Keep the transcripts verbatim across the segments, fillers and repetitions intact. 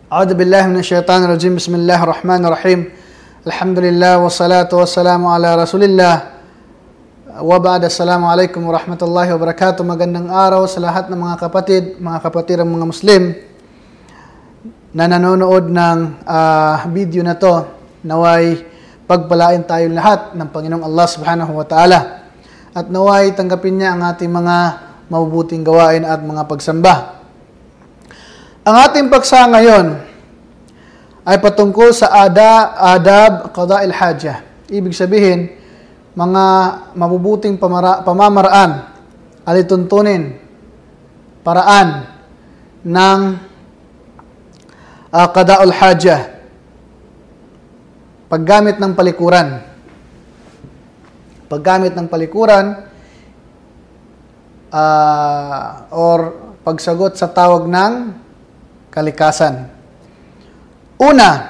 أعوذ بالله من الشيطان الرجيم بسم الله الرحمن الرحيم الحمد لله والصلاة والسلام على رسول الله وبعد السلام عليكم ورحمة الله وبركاته. Magandang araw sa lahat ng mga kapatid, mga kapatid ng mga Muslim na nanonood ng uh, video na to. Naway pagpalain tayo lahat ng Panginoong Allah Subhanahu wa Ta'ala at naway tanggapin niya ang ating mga mabubuting gawain at mga pagsamba. Ang ating paksa ngayon ay patungkol sa ada, adab qada'il hajah. Ibig sabihin, mga mabubuting pamara, pamamaraan, alituntunin, paraan ng uh, qada'ul hajah. Paggamit ng palikuran. Paggamit ng palikuran uh, or pagsagot sa tawag ng kalikasan. Una,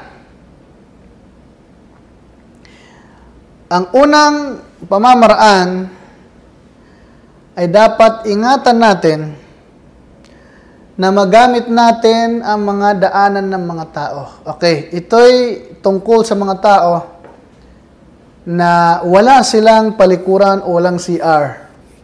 ang unang pamamaraan ay dapat ingatan natin na magamit natin ang mga daanan ng mga tao. Okay, ito'y tungkol sa mga tao na wala silang palikuran o walang C R.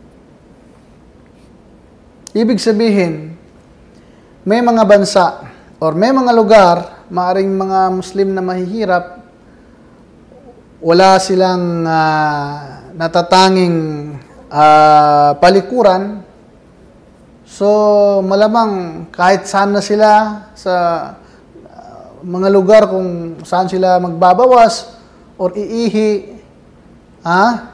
Ibig sabihin, may mga bansa or may mga lugar, maaring mga Muslim na mahihirap, wala silang uh, natatanging uh, palikuran. So, malamang kahit saan na sila sa uh, mga lugar kung saan sila magbabawas or iihi, ha?